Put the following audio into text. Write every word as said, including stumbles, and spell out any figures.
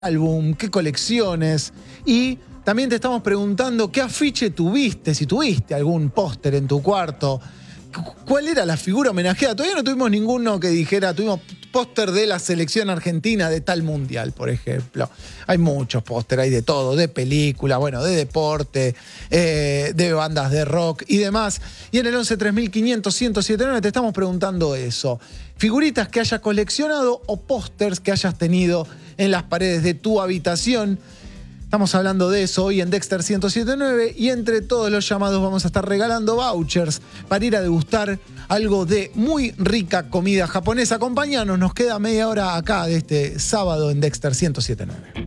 álbum, qué colecciones, y también te estamos preguntando qué afiche tuviste, si tuviste algún póster en tu cuarto, cuál era la figura homenajeada. Todavía no tuvimos ninguno que dijera, tuvimos póster de la selección argentina de tal mundial, por ejemplo. Hay muchos pósteres, hay de todo, de película, bueno, de deporte, eh, de bandas de rock y demás. Y en el once tres mil quinientos, ciento setenta y nueve te estamos preguntando eso. Figuritas que hayas coleccionado o pósters que hayas tenido en las paredes de tu habitación. Estamos hablando de eso hoy en Dexter ciento setenta y nueve y entre todos los llamados vamos a estar regalando vouchers para ir a degustar algo de muy rica comida japonesa. Acompáñanos, nos queda media hora acá de este sábado en Dexter ciento setenta y nueve.